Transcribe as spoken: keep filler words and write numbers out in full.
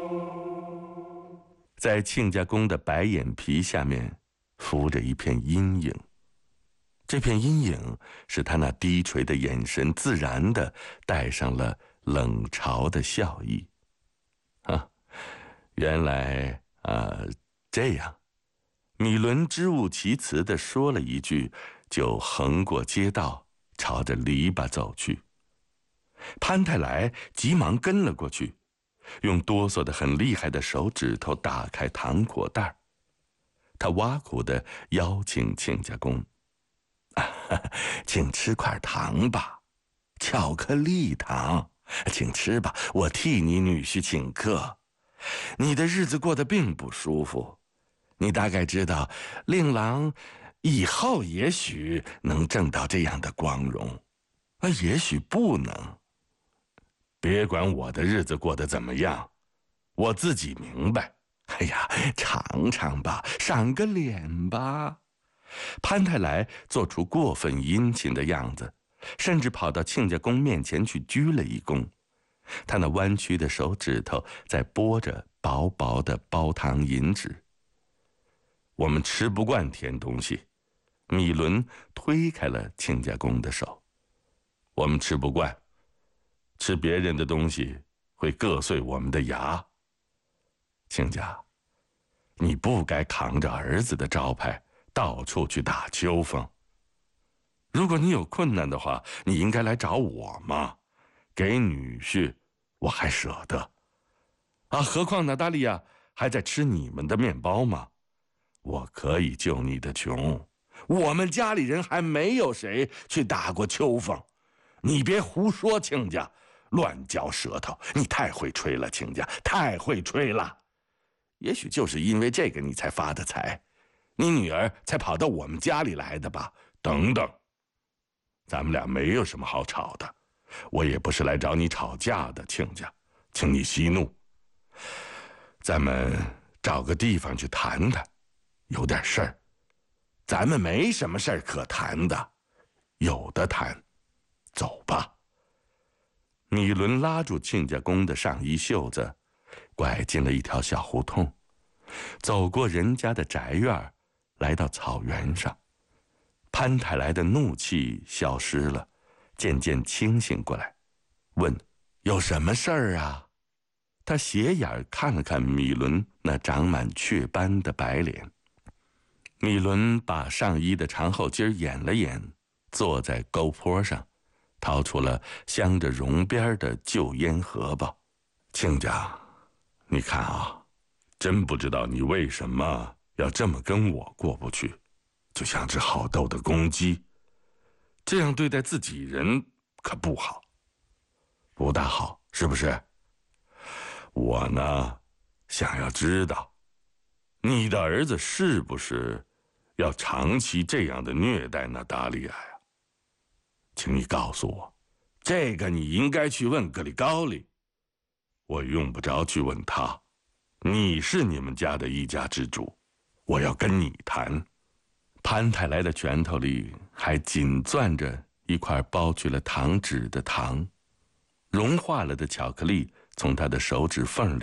在亲家公的白眼皮下面浮着一片阴影，这片阴影使他那低垂的眼神自然地带上了冷嘲的笑意。啊，原来啊这样。米伦支吾其词地说了一句，就横过街道，朝着篱笆走去。潘太来急忙跟了过去，用哆嗦得很厉害的手指头打开糖果袋。他挖苦地邀请亲家公：“啊，请吃块糖吧，巧克力糖，请吃吧，我替你女婿请客。你的日子过得并不舒服，你大概知道，令郎以后也许能挣到这样的光荣，啊，也许不能。别管我的日子过得怎么样，我自己明白。哎呀，尝尝吧，赏个脸吧。”潘太来做出过分殷勤的样子，甚至跑到亲家公面前去鞠了一躬。他那弯曲的手指头在拨着薄薄的包糖银纸。我们吃不惯甜东西，米伦推开了亲家公的手。我们吃不惯，吃别人的东西会硌碎我们的牙。亲家，你不该扛着儿子的招牌到处去打秋风。如果你有困难的话，你应该来找我嘛，给女婿我还舍得啊，何况娜达利亚还在吃你们的面包吗？我可以救你的穷，我们家里人还没有谁去打过秋风。你别胡说，亲家，乱嚼舌头，你太会吹了，亲家，太会吹了。也许就是因为这个你才发的财，你女儿才跑到我们家里来的吧。等等，咱们俩没有什么好吵的，我也不是来找你吵架的，亲家，请你息怒。咱们找个地方去谈谈，有点事儿。咱们没什么事儿可谈的，有的谈，走吧。米伦拉住亲家公的上衣袖子，拐进了一条小胡同，走过人家的宅院，来到草原上。潘太来的怒气消失了，渐渐清醒过来，问：“有什么事儿啊？”他斜眼看了看米伦那长满雀斑的白脸。米伦把上衣的长后襟掩了掩，坐在沟坡上，掏出了镶着绒边的旧烟荷包。亲家，你看啊，真不知道你为什么要这么跟我过不去，就像只好斗的公鸡，这样对待自己人可不好，不大好，是不是？我呢，想要知道，你的儿子是不是要长期这样的虐待娜达利亚呀？请你告诉我，这个你应该去问格里高利，我用不着去问他。你是你们家的一家之主，我要跟你谈。潘太来的拳头里还紧攥着一块包去了糖纸的糖，融化了的巧克力从他的手指缝里